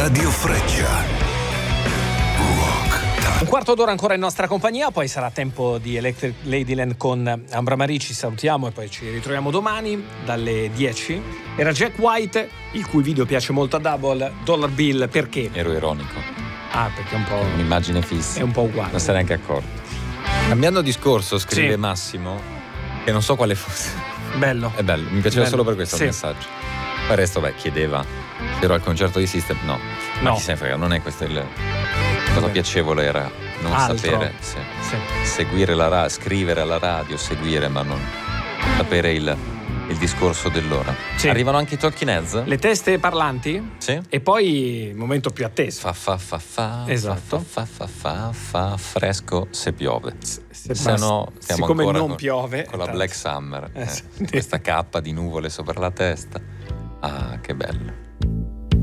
Radio Freccia. Un quarto d'ora ancora in nostra compagnia, poi sarà tempo di Electric Ladyland con Ambra Marie. Ci salutiamo e poi ci ritroviamo domani dalle 10. Era Jack White, il cui video piace molto a Double, Dollar Bill. Perché? Ero ironico. Ah, perché è un po'... un'immagine fissa. È un po' uguale. Non se n'è anche accorto. Cambiando discorso, scrive Sì. Massimo, che non so quale fosse. Bello. È bello, mi piaceva Bello. solo per questo Sì. messaggio. Poi il resto, chiedeva se ero al concerto di System. No. Ma No. chi se ne frega, non è questo il... Cosa piacevole era non Altro. sapere, Sì. seguire la scrivere alla radio, seguire, ma non sapere il discorso dell'ora. Sì. Arrivano anche i Talking Heads? Le teste parlanti? Sì. E poi il momento più atteso. Fa, Esatto. fa, fresco se piove. Se no stiamo siccome ancora non piove, con la tanto. Black Summer. Sì. Questa cappa di nuvole sopra la testa. Ah, che bello.